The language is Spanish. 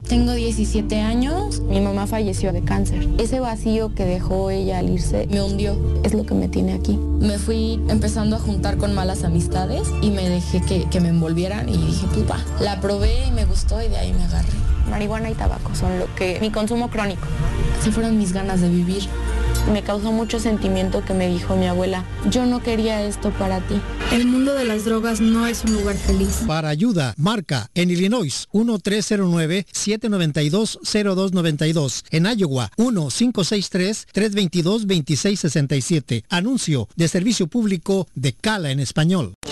Tengo 17 años. Mi mamá falleció de cáncer. Ese vacío que dejó ella al irse me hundió. Es lo que me tiene aquí. Me fui empezando a juntar con malas amistades y me dejé que me envolvieran y dije, pues va. La probé y me gustó y de ahí me agarré. Marihuana y tabaco son lo que... mi consumo crónico. Se fueron mis ganas de vivir. Me causó mucho sentimiento que me dijo mi abuela, yo no quería esto para ti. El mundo de las drogas no es un lugar feliz. Para ayuda, marca en Illinois 1-309-792-0292. En Iowa 1-563-322-2667. Anuncio de servicio público de Cala en español.